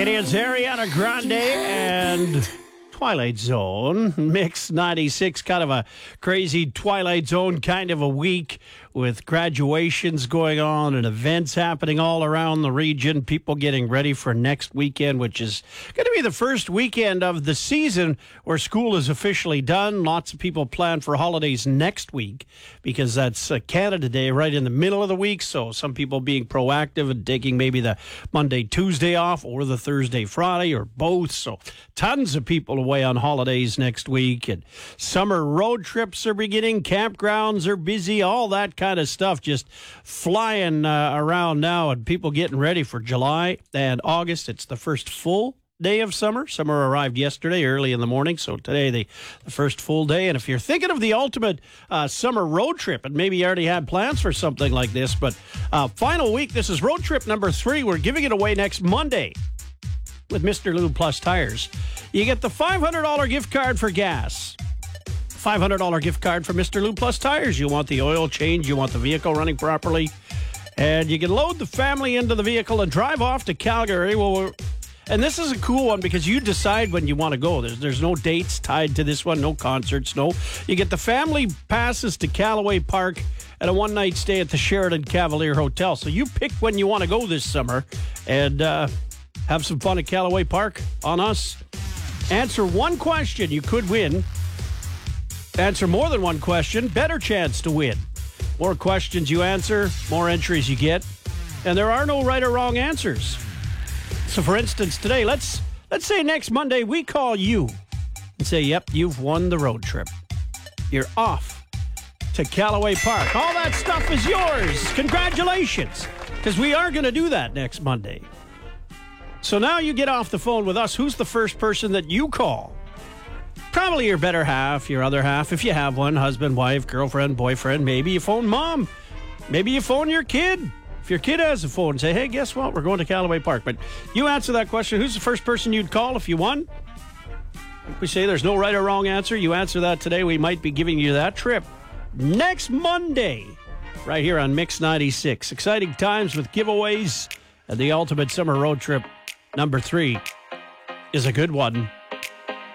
It is Ariana Grande and Twilight Zone. Mix 96, kind of a crazy Twilight Zone kind of a week with graduations going on and events happening all around the region. People getting ready for next weekend, which is going to be the first weekend of the season where school is officially done. Lots of people plan for holidays next week because that's Canada Day right in the middle of the week. So some people being proactive and taking maybe the Monday, Tuesday off or the Thursday, Friday or both. So tons of people away on holidays next week, and summer road trips are beginning. Campgrounds are busy, all that kind of stuff just flying around now, and people getting ready for July and August. It's the first full day of summer. Summer arrived yesterday early in the morning, so today the first full day. And if you're thinking of the ultimate summer road trip, and maybe you already had plans for something like this, but final week, this is road trip number 3. We're giving it away next Monday with Mr. Lube Plus Tires. You get the $500 gift card for gas. $500 gift card for Mr. Lube Plus Tires. You want the oil change, you want the vehicle running properly, and you can load the family into the vehicle and drive off to Calgary. And this is a cool one because you decide when you want to go. There's no dates tied to this one, no concerts, no. You get the family passes to Callaway Park and a one-night stay at the Sheraton Cavalier Hotel. So you pick when you want to go this summer and have some fun at Callaway Park on us. Answer one question, you could win. Answer more than one question, better chance to win. More questions you answer, more entries you get. And there are no right or wrong answers. So for instance, today, let's say next Monday we call you and say, yep, you've won the road trip. You're off to Callaway Park. All that stuff is yours. Congratulations. Because we are going to do that next Monday. So now you get off the phone with us. Who's the first person that you call? Probably your better half, your other half, if you have one, husband, wife, girlfriend, boyfriend. Maybe you phone mom. Maybe you phone your kid. If your kid has a phone, say, hey, guess what? We're going to Callaway Park. But you answer that question. Who's the first person you'd call if you won? We say there's no right or wrong answer. You answer that today. We might be giving you that trip next Monday right here on Mix 96. Exciting times with giveaways, and the ultimate summer road trip number 3 is a good one.